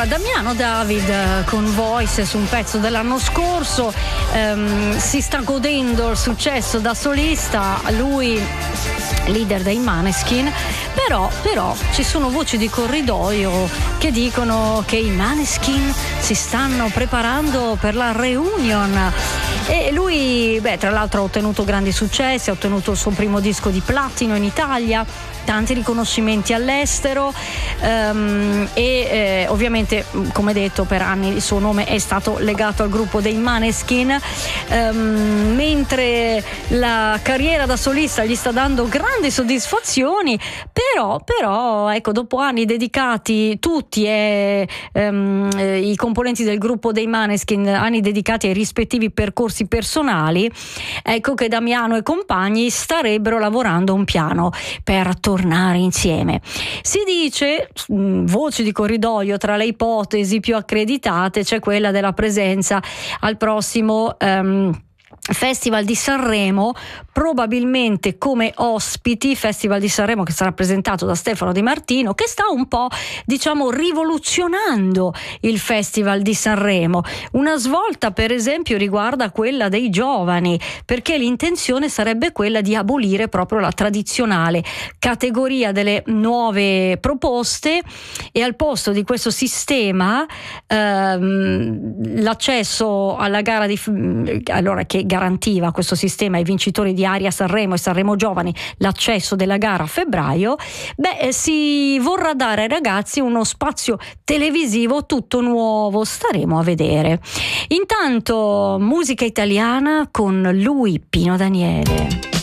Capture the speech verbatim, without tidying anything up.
Damiano David con Voice su un pezzo dell'anno scorso, ehm, si sta godendo il successo da solista, lui leader dei Maneskin, però, però ci sono voci di corridoio che dicono che i Maneskin si stanno preparando per la reunion. E lui, beh, tra l'altro ha ottenuto grandi successi, ha ottenuto il suo primo disco di platino in Italia, tanti riconoscimenti all'estero, um, e eh, ovviamente, come detto, per anni il suo nome è stato legato al gruppo dei Maneskin, um, mentre la carriera da solista gli sta dando grandi soddisfazioni, però, però ecco, dopo anni dedicati tutti e um, eh, i componenti del gruppo dei Maneskin, anni dedicati ai rispettivi percorsi personali, ecco che Damiano e compagni starebbero lavorando un piano per tornare insieme. Si dice, voci di corridoio, tra le ipotesi più accreditate c'è quella della presenza al prossimo um, Festival di Sanremo, probabilmente come ospiti, Festival di Sanremo che sarà presentato da Stefano Di Martino, che sta un po', diciamo, rivoluzionando il Festival di Sanremo. Una svolta, per esempio, riguarda quella dei giovani, perché l'intenzione sarebbe quella di abolire proprio la tradizionale categoria delle nuove proposte e al posto di questo sistema ehm, l'accesso alla gara di allora che garantiva questo sistema ai vincitori di Aria Sanremo e Sanremo Giovani l'accesso della gara a febbraio, beh, si vorrà dare ai ragazzi uno spazio televisivo tutto nuovo, staremo a vedere. Intanto musica italiana con lui, Pino Daniele.